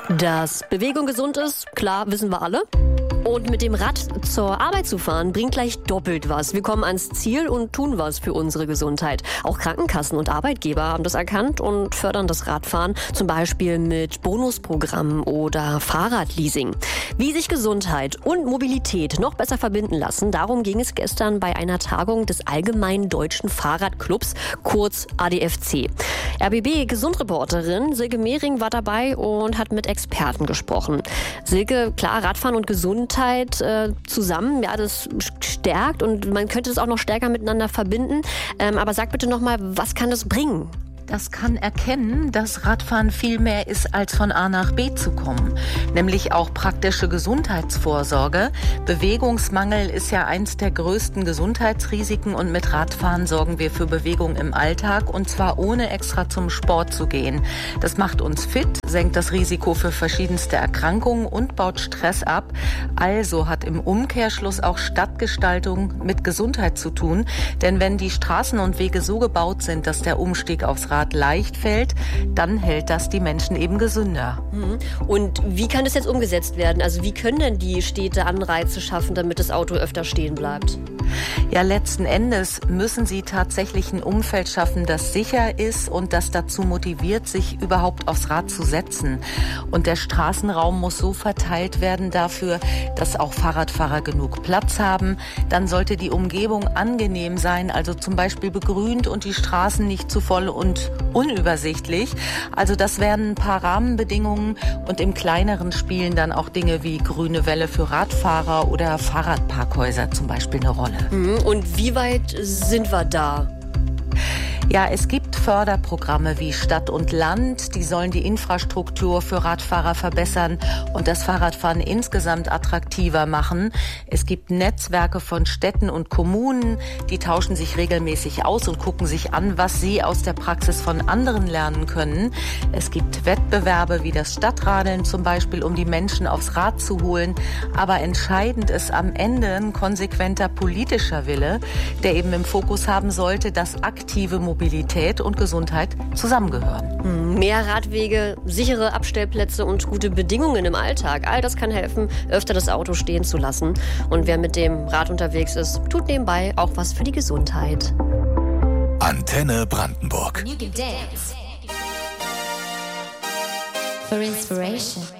Dass Bewegung gesund ist, klar, wissen wir alle. Und mit dem Rad zur Arbeit zu fahren, bringt gleich doppelt was. Wir kommen ans Ziel und tun was für unsere Gesundheit. Auch Krankenkassen und Arbeitgeber haben das erkannt und fördern das Radfahren, zum Beispiel mit Bonusprogrammen oder Fahrradleasing. Wie sich Gesundheit und Mobilität noch besser verbinden lassen, darum ging es gestern bei einer Tagung des Allgemeinen Deutschen Fahrradclubs, kurz ADFC. RBB-Gesundreporterin Silke Mehring war dabei und hat mit Experten gesprochen. Silke, klar, Radfahren und Gesundheit zusammen, ja, das stärkt und man könnte es auch noch stärker miteinander verbinden. Aber sag bitte nochmal, was kann das bringen? Das kann erkennen, dass Radfahren viel mehr ist, als von A nach B zu kommen. Nämlich auch praktische Gesundheitsvorsorge. Bewegungsmangel ist ja eins der größten Gesundheitsrisiken und mit Radfahren sorgen wir für Bewegung im Alltag und zwar ohne extra zum Sport zu gehen. Das macht uns fit, senkt das Risiko für verschiedenste Erkrankungen und baut Stress ab. Also hat im Umkehrschluss auch Stadtgestaltung mit Gesundheit zu tun. Denn wenn die Straßen und Wege so gebaut sind, dass der Umstieg aufs Rad leicht fällt, dann hält das die Menschen eben gesünder. Und wie kann das jetzt umgesetzt werden? Also wie können denn die Städte Anreize schaffen, damit das Auto öfter stehen bleibt? Ja, letzten Endes müssen sie tatsächlich ein Umfeld schaffen, das sicher ist und das dazu motiviert, sich überhaupt aufs Rad zu setzen. Und der Straßenraum muss so verteilt werden dafür, dass auch Fahrradfahrer genug Platz haben. Dann sollte die Umgebung angenehm sein, also zum Beispiel begrünt und die Straßen nicht zu voll und unübersichtlich. Also das wären ein paar Rahmenbedingungen und im Kleineren spielen dann auch Dinge wie grüne Welle für Radfahrer oder Fahrradparkhäuser zum Beispiel eine Rolle. Und wie weit sind wir da? Ja, es gibt Förderprogramme wie Stadt und Land, die sollen die Infrastruktur für Radfahrer verbessern und das Fahrradfahren insgesamt attraktiver machen. Es gibt Netzwerke von Städten und Kommunen, die tauschen sich regelmäßig aus und gucken sich an, was sie aus der Praxis von anderen lernen können. Es gibt Wettbewerbe wie das Stadtradeln zum Beispiel, um die Menschen aufs Rad zu holen. Aber entscheidend ist am Ende ein konsequenter politischer Wille, der eben im Fokus haben sollte, dass aktive Mobilität und Gesundheit zusammengehören. Mehr Radwege, sichere Abstellplätze und gute Bedingungen im Alltag. All das kann helfen, öfter das Auto stehen zu lassen. Und wer mit dem Rad unterwegs ist, tut nebenbei auch was für die Gesundheit. Antenne Brandenburg. You can dance for inspiration.